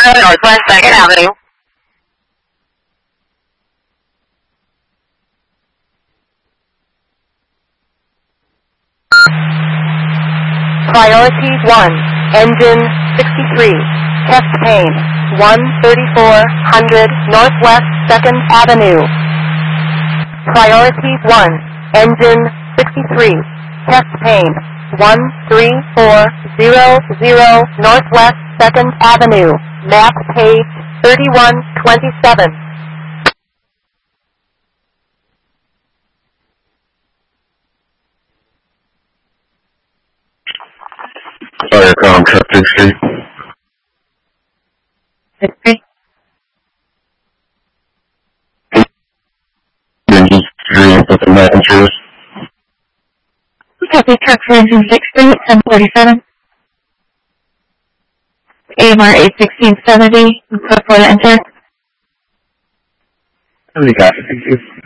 Northwest 2nd Avenue. Priority 1, engine 63, chest pain, 13400 Northwest 2nd Avenue. Priority 1, engine 63, chest pain, 13400 Northwest 2nd Avenue, map page 3127. Firecom, truck 60. 60. Engine 3 with the messengers. Copy, truck for engine 60, 1047. AMR 81670, code for the enter. How many copies?